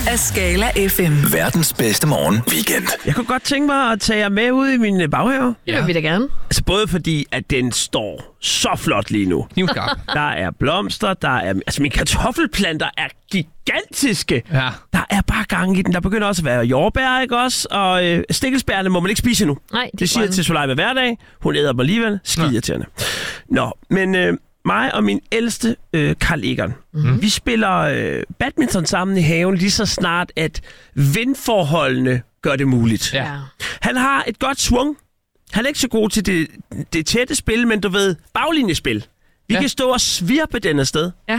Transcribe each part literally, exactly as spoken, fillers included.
af Skala F M. Verdens bedste morgen weekend. Jeg kunne godt tænke mig at tage jer med ud i min baghave. Det vil vi da gerne. Altså både fordi, at den står så flot lige nu. Knivskarp. Der er blomster, der er... Altså mine kartoffelplanter er gigantiske. Ja. Der er bare gang i den. Der begynder også at være jordbær, ikke også? Og øh, stikkelsbærne må man ikke spise nu. Nej, de det siger jeg til Soleima hver dag. Hun æder dem alligevel. Skidirriterende. Nå, men øh, mig og min ældste, øh, Carl Egon, mm-hmm. vi spiller øh, badminton sammen i haven lige så snart, at vindforholdene gør det muligt. Ja. Han har et godt swung. Han er ikke så god til det, det tætte spil, men du ved, baglinjespil. Vi ja. kan stå og svirpe den afsted. Ja.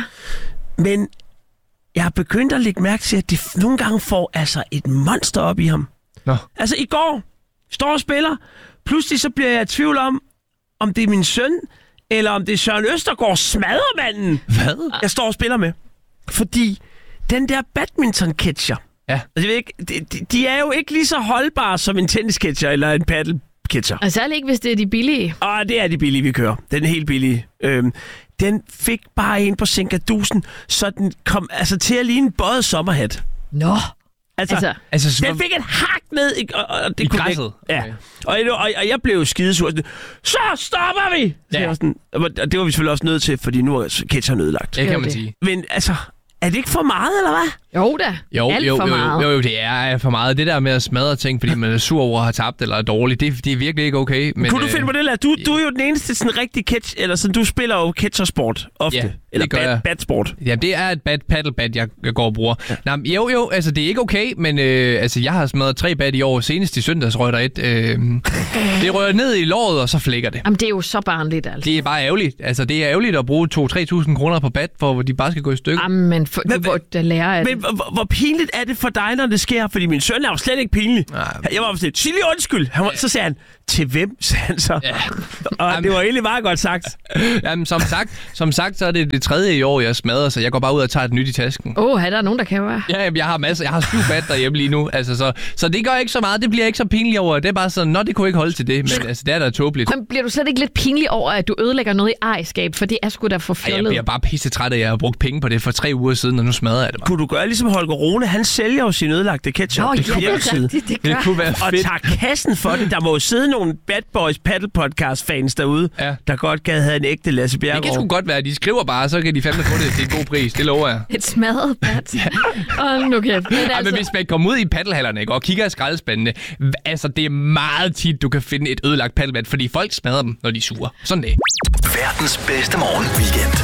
Men jeg har begyndt at lægge mærke til, at de nogle gange får altså et monster op i ham. Nå. Altså i går, står og spiller. Pludselig så bliver jeg i tvivl om, om det er min søn, eller om det er Søren Østergaard, smadremanden, Hvad? jeg står og spiller med. Fordi den der badminton-catcher, Ja. altså, jeg ved ikke, de, de, de er jo ikke lige så holdbare som en tennisketcher eller en paddle-catcher. Og særligt ikke, hvis det er de billige. Og det er de billige, vi kører. Den er helt billige. Øhm, den fik bare en på Sinkadusen, så den kom altså til at ligne en bøjet sommerhat. Nå. Altså, Altså, Altså, den fik et hak ned i, og, og det I kunne græsset? Ikke, ja. Okay. Og, og, og jeg blev skidesur. Så stopper vi! Ja. Ja. Sådan, og det var vi selvfølgelig også nødt til, fordi nu er catcheren ødelagt. det kan man det. sige. Men altså, er det ikke for meget, eller hvad? jo da. Jo, Alt jo, for jo, meget. jo, jo, det er for meget. Det der med at smadre ting, fordi man er sur over at have tabt eller er dårlig, det, det er virkelig ikke okay. Men, Kunne du øh, finde på det, eller? Du, du er jo den eneste sådan rigtig catch, eller sådan, du spiller jo catchersport ofte. Ja, eller det gør bad, jeg. badsport. Ja, det er et bad paddlebat, jeg, jeg går og bruger. Ja. Nå, men jo, jo, altså det er ikke okay, men øh, altså, jeg har smadret tre bat i år. Senest i søndags røg der et. Øh, det rører ned i låret, og så flækker det. Jamen, det er jo så barnligt, altså. Det er bare ærgerligt. Altså, det er ærgerligt at bruge to til tre tusind kroner på bat, for de bare skal gå i stykker. Jamen, for, du burde da lære af det. Men hvor, hvor pinligt er det for dig, når det sker? Fordi min søn er jo slet ikke pinlig. Nej. Jeg var sådan, sig lige undskyld. Han var, så sagde han, til hvem, sagde han så. Ja. Og det var egentlig meget godt sagt. Jamen, som sagt, som sagt, så er det det tredje i år, jeg smadrer, så jeg går bare ud og tager et nyt i tasken. Åh, oh, der er nogen, der kan være. Ja, jamen, jeg har masser. Jeg har syv bat derhjemme lige nu. Altså, så, så det gør ikke så meget. Det bliver ikke så pinligt over. Det er bare sådan, nå, det kunne ikke holde til det. Men altså, det er da tåbeligt. Men bliver du slet ikke lidt pinlig over, at du ødelægger noget i ejerskab? For det er sgu da for Ej, jeg fjollet. bliver bare pisse træt af, at jeg har brugt penge på det for tre uger siden, og nu smadrer jeg det bare. Kunne du gøre ligesom Holger Rune? Han sælger jo sin ødelagte ketchup. Nå, Det ja, kunne det er hjemmeside. rigtigt, det Det gør. kunne være Og fedt. tager kassen for det. Der må jo sidde nogle Bad Boys Paddle Podcast fans derude, Ja. der godt gad have en ægte Lasse Det kan Bjerregaard. sgu godt være, at de skriver bare, så kan de fandme få det til en god pris. Det lover jeg. Et smadret bat. Hold nu kæft. Men Ej, altså, men hvis man kommer ud i paddelhallerne, ikke, og kigger i skraldespandene, h- altså det er meget tit, du kan finde et ødelagt paddelbat, fordi folk smadrer dem, når de er sure. Sådan det. Verdens bedste morgen weekend.